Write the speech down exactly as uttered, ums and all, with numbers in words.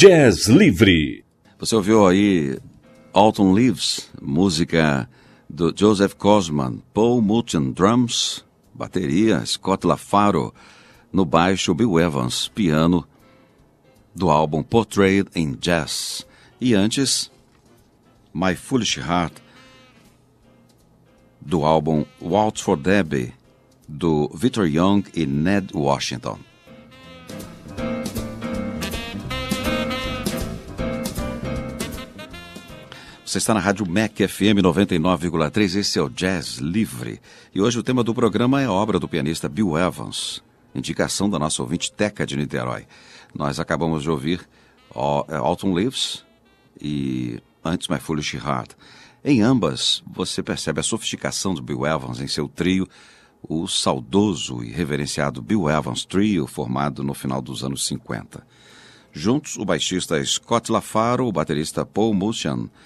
Jazz Livre. Você ouviu aí Autumn Leaves, música do Joseph Cosman, Paul Moutian, drums, bateria, Scott LaFaro, no baixo, Bill Evans, piano, do álbum Portrait in Jazz. E antes, My Foolish Heart, do álbum Waltz for Debbie, do Victor Young e Ned Washington. Você está na Rádio M E C F M noventa e nove vírgula três, esse é o Jazz Livre. E hoje o tema do programa é a obra do pianista Bill Evans, indicação da nossa ouvinte Teca de Niterói. Nós acabamos de ouvir Autumn Leaves e antes My Foolish Heart. Em ambas, você percebe a sofisticação do Bill Evans em seu trio, o saudoso e reverenciado Bill Evans Trio, formado no final dos anos cinquenta. Juntos, o baixista Scott LaFaro, o baterista Paul Moutian